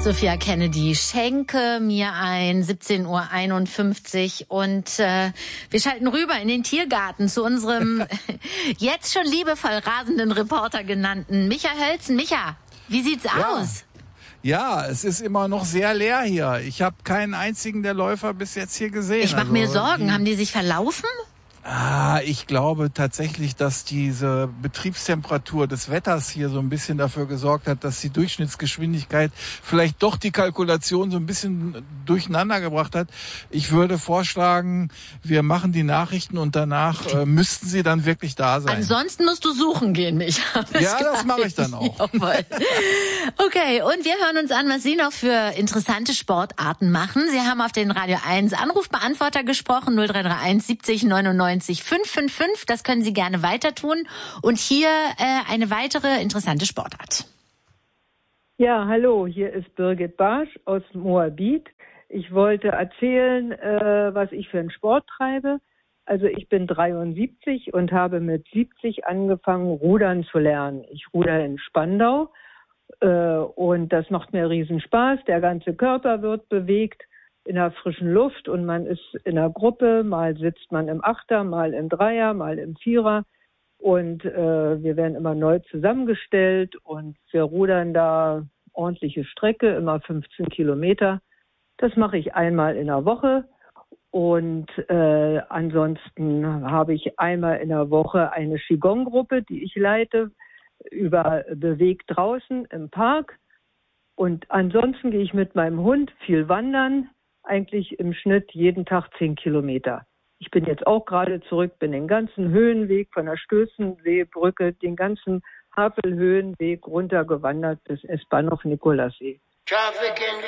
Sophia Kennedy, schenke mir ein, 17:51 Uhr. Und wir schalten rüber in den Tiergarten zu unserem jetzt schon liebevoll rasenden Reporter genannten Micha Hölzen. Micha, wie sieht's aus? Ja, es ist immer noch sehr leer hier. Ich habe keinen einzigen der Läufer bis jetzt hier gesehen. Ich mache mir Sorgen. Haben die sich verlaufen? Ich glaube tatsächlich, dass diese Betriebstemperatur des Wetters hier so ein bisschen dafür gesorgt hat, dass die Durchschnittsgeschwindigkeit vielleicht doch die Kalkulation so ein bisschen durcheinander gebracht hat. Ich würde vorschlagen, wir machen die Nachrichten und danach müssten sie dann wirklich da sein. Ansonsten musst du suchen gehen, Micha. Ja, das mache ich dann auch. Okay, und wir hören uns an, was Sie noch für interessante Sportarten machen. Sie haben auf den Radio 1 Anrufbeantworter gesprochen, 0331 70 99 555. Das können Sie gerne weiter tun. Und hier eine weitere interessante Sportart. Ja, hallo, hier ist Birgit Barsch aus Moabit. Ich wollte erzählen, was ich für einen Sport treibe. Also ich bin 73 und habe mit 70 angefangen, Rudern zu lernen. Ich ruder in Spandau und das macht mir riesen Spaß. Der ganze Körper wird bewegt in der frischen Luft und man ist in einer Gruppe. Mal sitzt man im Achter, mal im Dreier, mal im Vierer. Und wir werden immer neu zusammengestellt und wir rudern da ordentliche Strecke, immer 15 Kilometer. Das mache ich einmal in der Woche. Und ansonsten habe ich einmal in der Woche eine Qigong-Gruppe, die ich leite, über bewegt draußen im Park. Und ansonsten gehe ich mit meinem Hund viel wandern, eigentlich im Schnitt jeden Tag 10 Kilometer. Ich bin jetzt auch gerade zurück, bin den ganzen Höhenweg von der Stößenseebrücke, den ganzen Havelhöhenweg runtergewandert bis S-Bahnhof Nikolassee.